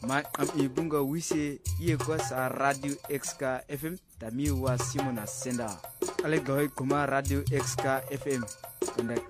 ma am ibunga wise ye kwa sa radio XK FM tami wa Simona Senda ale gahoy kuma radio XK FM kanda